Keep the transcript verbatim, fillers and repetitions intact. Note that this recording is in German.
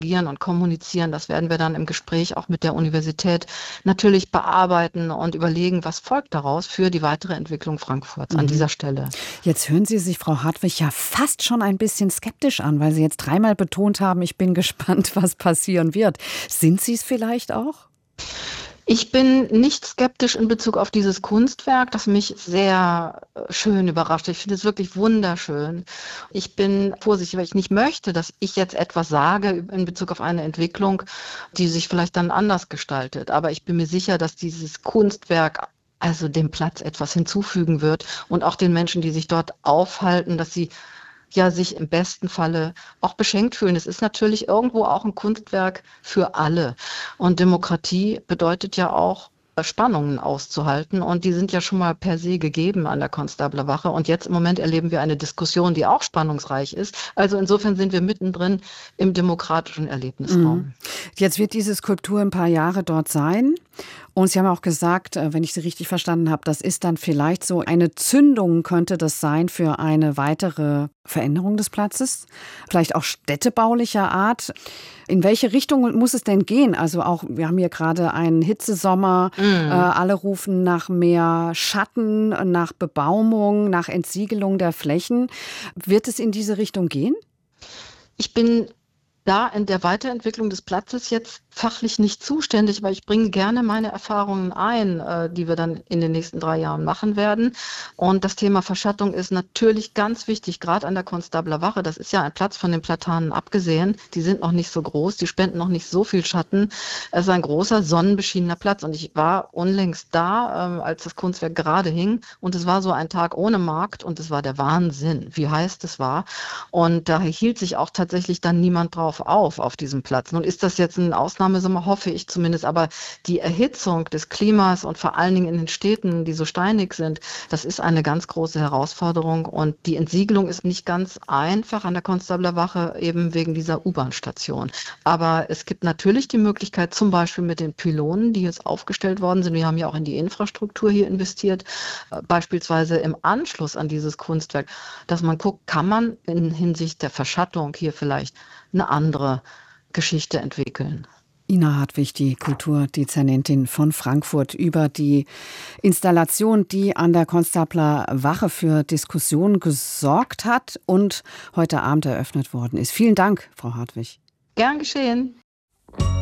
und kommunizieren. Das werden wir dann im Gespräch auch mit der Universität natürlich bearbeiten und überlegen, was folgt daraus für die weitere Entwicklung Frankfurts an Mhm. dieser Stelle. Jetzt hören Sie sich, Frau Hartwig, ja fast schon ein bisschen skeptisch an, weil Sie jetzt dreimal betont haben, ich bin gespannt, was passieren wird. Sind Sie es vielleicht auch? Ich bin nicht skeptisch in Bezug auf dieses Kunstwerk, das mich sehr äh, schön überrascht. Ich finde es wirklich wunderschön. Ich bin vorsichtig, weil ich nicht möchte, dass ich jetzt etwas sage in Bezug auf eine Entwicklung, die sich vielleicht dann anders gestaltet. Aber ich bin mir sicher, dass dieses Kunstwerk also dem Platz etwas hinzufügen wird und auch den Menschen, die sich dort aufhalten, dass sie ja sich im besten Falle auch beschenkt fühlen. Es ist natürlich irgendwo auch ein Kunstwerk für alle. Und Demokratie bedeutet ja auch, äh, Spannungen auszuhalten. Und die sind ja schon mal per se gegeben an der Konstabler Wache. Und jetzt im Moment erleben wir eine Diskussion, die auch spannungsreich ist. Also insofern sind wir mittendrin im demokratischen Mhm. Erlebnisraum. Jetzt wird diese Skulptur ein paar Jahre dort sein. Und Sie haben auch gesagt, äh, wenn ich Sie richtig verstanden habe, das ist dann vielleicht so eine Zündung, könnte das sein für eine weitere Veränderung des Platzes? Vielleicht auch städtebaulicher Art. In welche Richtung muss es denn gehen? Also auch, wir haben hier gerade einen Hitzesommer, äh, Mm. alle rufen nach mehr Schatten, nach Bebaumung, nach Entsiegelung der Flächen. Wird es in diese Richtung gehen? Ich bin da in der Weiterentwicklung des Platzes jetzt fachlich nicht zuständig, weil ich bringe gerne meine Erfahrungen ein, äh, die wir dann in den nächsten drei Jahren machen werden. Und das Thema Verschattung ist natürlich ganz wichtig, gerade an der Konstabler Wache. Das ist ja ein Platz von den Platanen abgesehen. Die sind noch nicht so groß, die spenden noch nicht so viel Schatten. Es ist ein großer, sonnenbeschienener Platz. Und ich war unlängst da, ähm, als das Kunstwerk gerade hing. Und es war so ein Tag ohne Markt und es war der Wahnsinn, wie heiß es war. Und da hielt sich auch tatsächlich dann niemand drauf auf, auf diesem Platz. Nun ist das jetzt ein Ausnahmesommer, hoffe ich zumindest, aber die Erhitzung des Klimas und vor allen Dingen in den Städten, die so steinig sind, das ist eine ganz große Herausforderung und die Entsiegelung ist nicht ganz einfach an der Konstabler Wache, eben wegen dieser U-Bahn-Station. Aber es gibt natürlich die Möglichkeit, zum Beispiel mit den Pylonen, die jetzt aufgestellt worden sind, wir haben ja auch in die Infrastruktur hier investiert, äh, beispielsweise im Anschluss an dieses Kunstwerk, dass man guckt, kann man in Hinsicht der Verschattung hier vielleicht eine andere Geschichte entwickeln. Ina Hartwig, die Kulturdezernentin von Frankfurt, über die Installation, die an der Konstabler Wache für Diskussionen gesorgt hat und heute Abend eröffnet worden ist. Vielen Dank, Frau Hartwig. Gern geschehen.